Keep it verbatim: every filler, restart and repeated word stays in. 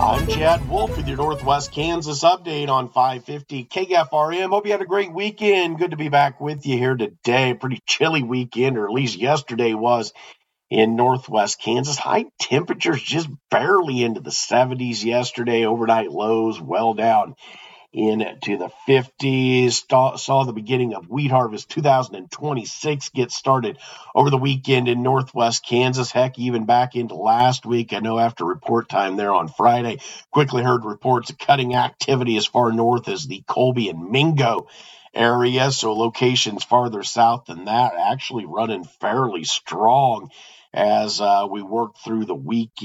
I'm Chad Wolf with your Northwest Kansas update on five fifty K F R M. Hope you had a great weekend. Good to be back with you here today. Pretty chilly weekend, or at least yesterday was in Northwest Kansas. High temperatures just barely into the seventies yesterday. Overnight lows well down into the fifties. Saw the beginning of wheat harvest two thousand twenty-six get started over the weekend in Northwest Kansas. Heck, even back into last week. I know after report time there on Friday, quickly heard reports of cutting activity as far north as the Colby and Mingo area. So locations farther south than that actually running fairly strong as uh, we work through the weekend.